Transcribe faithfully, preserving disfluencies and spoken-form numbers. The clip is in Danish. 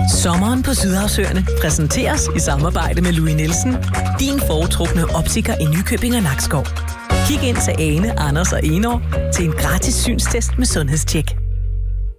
Sommeren på Sydhavsøerne præsenteres i samarbejde med Louis Nielsen, din foretrukne optiker i Nykøbing og Nakskov. Kig ind til Ane, Anders og Enår til en gratis synstest med sundhedstjek.